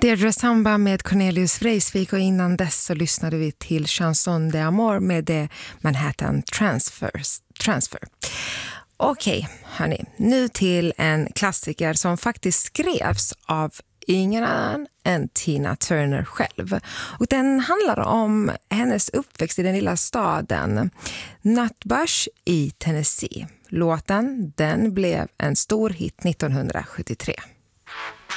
Deirdre Samba med Cornelius Vreeswijk, och innan dess så lyssnade vi till Chanson d'Amour med The Manhattan Transfer. Okej, hörni, nu till en klassiker som faktiskt skrevs av ingen annan än Tina Turner själv. Och den handlar om hennes uppväxt i den lilla staden Nutbush i Tennessee. Låten, den blev en stor hit 1973.